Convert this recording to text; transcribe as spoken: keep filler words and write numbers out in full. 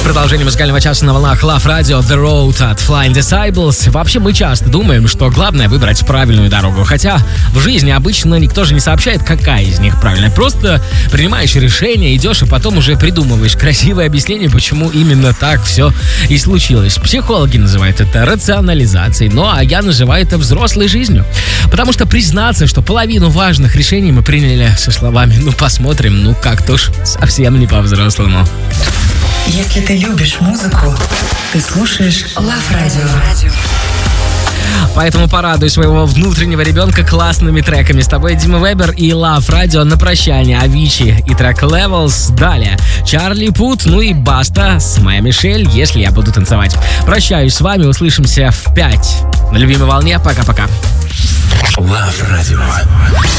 Продолжение музыкального часа на волнах Love Radio The Road от Flying Disciples. Вообще мы часто думаем, что главное выбрать правильную дорогу. Хотя в жизни обычно никто же не сообщает, какая из них правильная. Просто принимаешь решение, идешь и потом уже придумываешь красивое объяснение, почему именно так все и случилось. Психологи называют это рационализацией, ну а я называю это взрослой жизнью. Потому что признаться, что половину важных решений мы приняли со словами «ну посмотрим», ну как-то уж совсем не по-взрослому. Если ты любишь музыку, ты слушаешь Love Radio. Поэтому порадуй своего внутреннего ребенка классными треками. С тобой Дима Вебер и Love Radio на прощание. Avicii и трек Levels. Далее Чарли Пут, ну и Баста с Майя Мишель, если я буду танцевать. Прощаюсь с вами, услышимся в пять. На любимой волне. Пока-пока. Love Radio.